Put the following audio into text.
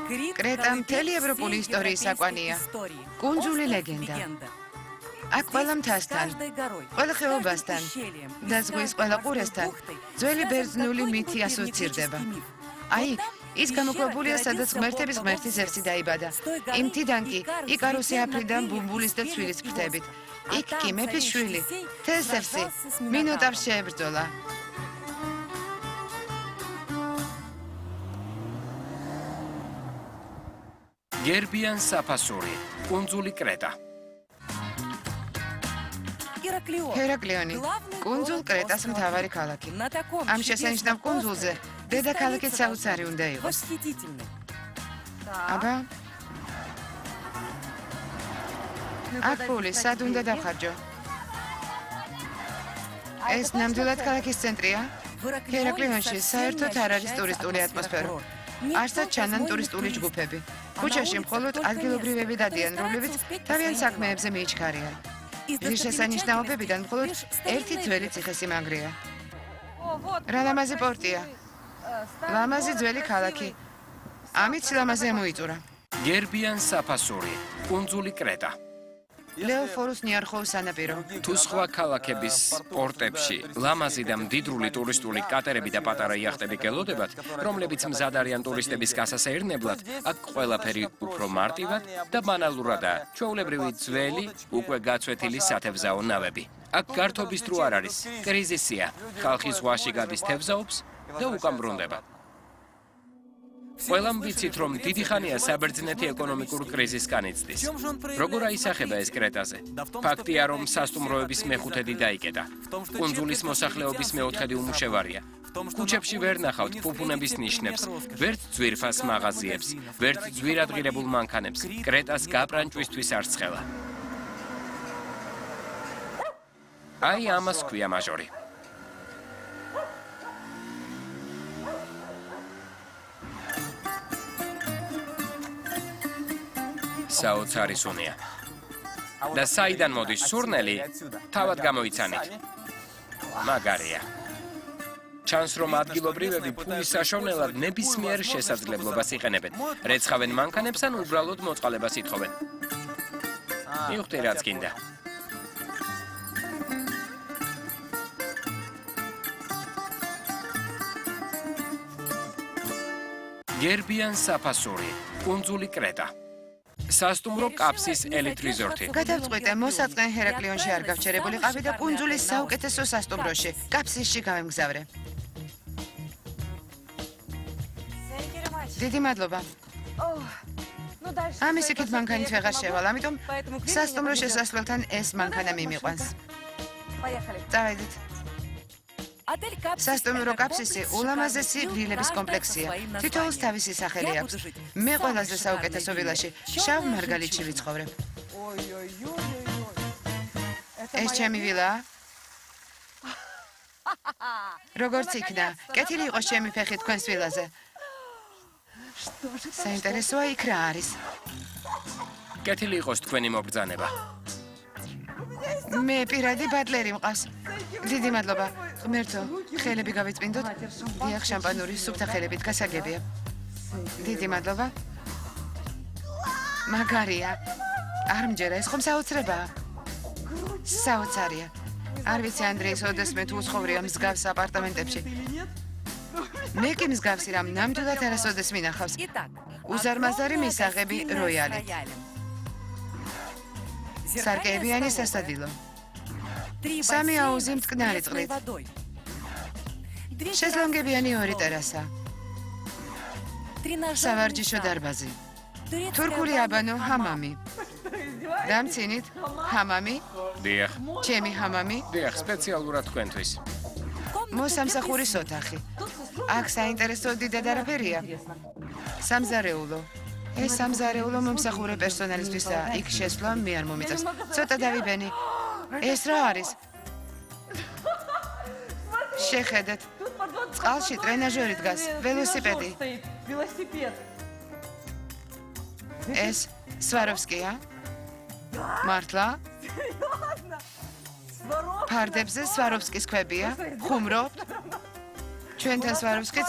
კრეტა მთელი ევროპული ისტორიის საკვანია. კუნძული ლეგენდა. აქ ყველა მთასთან, ყველა ხეობასთან და ზღვის ყველა ყურესთან ძველი ბერძნული მითი ასოცირდება. აი, ის გამოქვაბულია, სადაც ღმერთების ღმერთი ზევსი დაიბადა. იმ მთიდან კი იკაროსი აფრიდან ბუმბულის და ცვილის ფრთებით. იქ კი მეფის შვილი, თესევსი, მინოტავს შეებრძოლა. გერბიან საფასური, კუნძული კრეტა. ჰერაკლიონი, კუნძულ კრეტას მთავარი ქალაქი. ამ შესანიშნავ კუნძულზე დედაქალაქიც საოცარი უნდა იყოს. აბა, აქ ფული სად უნდა დავხარჯო? ეს ნამდვილად ქალაქის ცენტრია? ჰერაკლიონში საერთოდ არ არის ტურისტული ატმოსფერო. არსად ჩანან ტურისტული ჯგუფები. ქუჩაში მხოლოდ ადგილობრივები დადიან, რომლებიც თავიანთ საქმეებზე მიიჩქარიან. ღირსშესანიშნაობებიდან მხოლოდ ერთი ძველი ციხესიმაგრეა. რა ლამაზი პორტია. ლამაზი ძველი ქალაქი. ამით სილამაზე მოიწურა. გერბიან საფასური, კუნძული კრეტა. ლეოფორუს ნიარხოვის სანაპირო. თუ სხვა ქალაქების პორტებში ლამაზი და მდიდრული ტურისტული კატერები და პატარა იახტები გელოდებათ, რომლებიც მზად არიან ტურისტების გასასეირნებლად, აქ ყველაფერი უფრო მარტივად და ბანალურადაა. ჩვეულებრივი ძველი, უკვე გაწვეთილი სათევზაო ნავები. აქ გართობის დრო არ არის, კრიზისია. ხალხი ზღვაში გადის თევზაობს და უკან ბრუნდება. ყველამ ვიცით, რომ დიდი ხანია საბერძნეთი ეკონომიკურ კრიზისს განიცდის. როგორ აისახება ეს კრეტაზე? ფაქტია, რომ სასტუმროების მეხუთედი დაიკეტა. კუნძულის მოსახლეობის მეოთხედი უმუშევარია. ქუჩებში ვერ ნახავთ ფუფუნების ნიშნებს, ვერც ძვირფას მაღაზიებს, ვერც ძვირადღირებულ მანქანებს. კრეტას გაპრანჭვისთვის არც ხელა. აი ამას ქვია მაჟორი. საოცარი სუნია. და საიდან მოდის სურნელი, თავად გამოიცანით. მაგარია. ჩანს, რომ ადგილობრივები ფულის საშოვნელად ნებისმიერ შესაძლებლობას იყენებენ. რეცხავენ მანქანებს ან უბრალოდ მოწყალებას ითხოვენ. მივხვდი რაც გინდა. გერბიან საფასური, კუნძული კრეტა. სასტუმრო კაფსის ელიტ რიზორტი. გადავწყვიტე, მოსაწყენ ჰერაკლიონში არ გავჩერებული ყავი და კუნძულის საუკეთესო სასტუმროში, კაფსისში გავემგზავრე. დიდი მადლობა. ამის იქით მანქანით ვეღარ შევალ, ამიტომ სასტუმრო შესასვლელთან ეს მანქანა მიმიყვანს. წავედით. სასტუმრო კაფსისი ულამაზესი გრილების კომპლექსია. თითოეულს თავისი სახელი აქვს. მე ყველაზე საუკეთესო ვილაში, შავ მარგალიტში ვიცხოვრებ. ეს ჩემი ვილაა? როგორც იქნა, კეთილი იყოს ჩემი ფეხი თქვენს ვილაზე. საინტერესოა იქ რა არის. კეთილი იყოს თქვენი მობრძანება. მე პირადი ბატლერი მყავს. დიდი მადლობა. ღმერთო, ხელები გავიწმინდოთ. დიახ, შამპანური სუფთა ხელებით გასაგებია. დიდი მადლობა. მაგარია. არ მჯერა, ეს ხომ საოცრებაა? საოცარია. არ ვიცი, ანდრეის ოდესმე თუ ცხოვრია მსგავს აპარტამენტებში. მე კი მსგავსი რამ ნამდვილად არასოდეს მინახავს. უზარმაზარი მისაღები როიალი. სარკეებიანი სასადილო. სამი აუზი მტკნარი წყლით. შეზლონგებიანი ორი ტერასა. სავარჯიშო დარბაზი. თურქული აბანო ჰამამი. დამცინით ჰამამი. დიახ. ჩემი ჰამამი. დიახ, სპეციალურად თქვენთვის. მოსამსახურის ოთახი. აქ საინტერესო დიდად არაფერია. სამზარეულო. ეს სამზარეულო მომსახურე პერსონალისთვისა. იქ შესვლა მე არ მომიწევს. ცოტა დავიბენი. ეს რა არის? შეხედეთ. წყალში ტრენაჟერი დგას, ველოსიპედი. ეს სვაროვსკია? მართლა? ფარდებზე სვაროვსკის ქვებია? ხუმრობთ? ჩვენთან სვაროვსკი